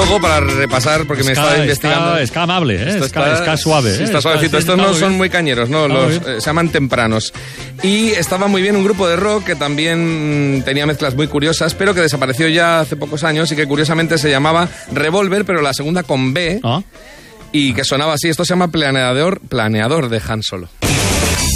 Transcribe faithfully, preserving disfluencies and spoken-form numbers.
luego para repasar, porque me Ska, estaba investigando. Ska, ska amable, ¿eh? Esto Ska, ska suave. Sí, ¿eh? está suavecito. Ska, Estos no está son muy muy cañeros, no, Está los muy eh, se llaman tempranos. Y estaba muy bien un grupo de rock que también tenía mezclas muy curiosas, pero que desapareció ya hace pocos años y que curiosamente se llamaba Revolver, pero la segunda con B, ¿Ah? y que sonaba así. Esto se llama Planeador, Planeador de Han Solo.